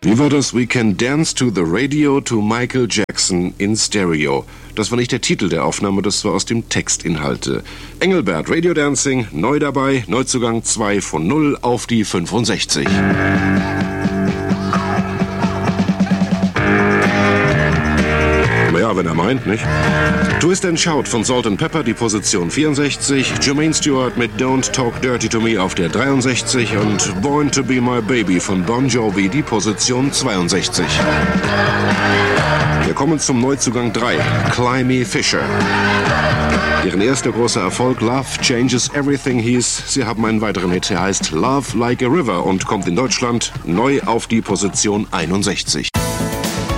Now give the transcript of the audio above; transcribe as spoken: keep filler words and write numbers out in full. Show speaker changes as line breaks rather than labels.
Wie war das? We can dance to the radio to Michael Jackson in Stereo. Das war nicht der Titel der Aufnahme, das war aus dem Textinhalte. Engelbert, Radio Dancing, neu dabei, Neuzugang zwei von null auf die fünfundsechzig. Ja, wenn er meint, nicht? Twist and Shout von Salt and Pepper, die Position vierundsechzig. Jermaine Stewart mit Don't Talk Dirty to Me auf der dreiundsechzig. Und Born to Be My Baby von Bon Jovi, die Position zweiundsechzig. Wir kommen zum Neuzugang drei, Climby Fisher. Ihren erster großer Erfolg, Love Changes Everything, hieß, sie haben einen weiteren Hit, der heißt Love Like a River und kommt in Deutschland neu auf die Position einundsechzig.